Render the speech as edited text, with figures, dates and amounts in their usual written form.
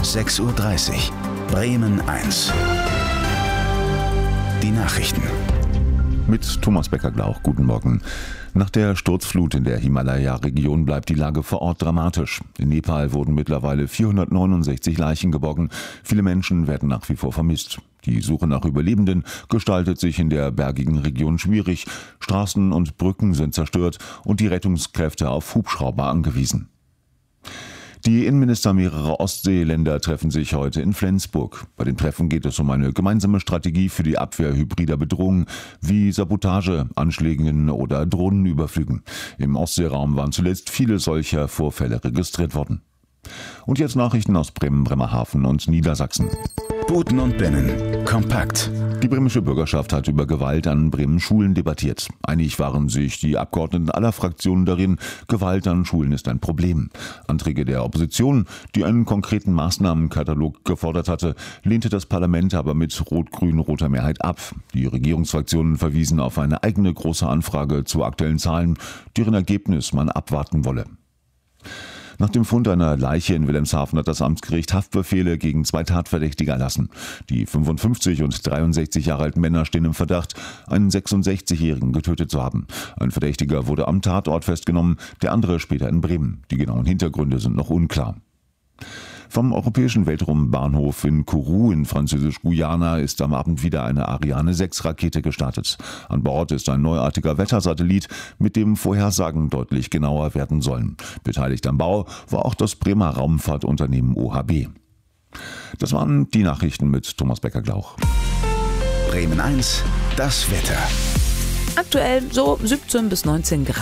6:30 Uhr. Bremen 1. Die Nachrichten. Mit Thomas Becker-Glauch, guten Morgen. Nach der Sturzflut in der Himalaya-Region bleibt die Lage vor Ort dramatisch. In Nepal wurden mittlerweile 469 Leichen geborgen. Viele Menschen werden nach wie vor vermisst. Die Suche nach Überlebenden gestaltet sich in der bergigen Region schwierig. Straßen und Brücken sind zerstört und die Rettungskräfte auf Hubschrauber angewiesen. Die Innenminister mehrerer Ostseeländer treffen sich heute in Flensburg. Bei den Treffen geht es um eine gemeinsame Strategie für die Abwehr hybrider Bedrohungen wie Sabotage, Anschlägen oder Drohnenüberflügen. Im Ostseeraum waren zuletzt viele solcher Vorfälle registriert worden. Und jetzt Nachrichten aus Bremen, Bremerhaven und Niedersachsen. Buten und Binnen. Kompakt. Die bremische Bürgerschaft hat über Gewalt an Bremen Schulen debattiert. Einig waren sich die Abgeordneten aller Fraktionen darin, Gewalt an Schulen ist ein Problem. Anträge der Opposition, die einen konkreten Maßnahmenkatalog gefordert hatte, lehnte das Parlament aber mit rot-grün-roter Mehrheit ab. Die Regierungsfraktionen verwiesen auf eine eigene große Anfrage zu aktuellen Zahlen, deren Ergebnis man abwarten wolle. Nach dem Fund einer Leiche in Wilhelmshaven hat das Amtsgericht Haftbefehle gegen 2 Tatverdächtige erlassen. Die 55 und 63 Jahre alten Männer stehen im Verdacht, einen 66-Jährigen getötet zu haben. Ein Verdächtiger wurde am Tatort festgenommen, der andere später in Bremen. Die genauen Hintergründe sind noch unklar. Vom europäischen Weltraumbahnhof in Kourou in Französisch-Guyana ist am Abend wieder eine Ariane 6 Rakete gestartet. An Bord ist ein neuartiger Wettersatellit, mit dem Vorhersagen deutlich genauer werden sollen. Beteiligt am Bau war auch das Bremer Raumfahrtunternehmen OHB. Das waren die Nachrichten mit Thomas Becker-Glauch. Bremen 1, das Wetter. Aktuell so 17 bis 19 Grad.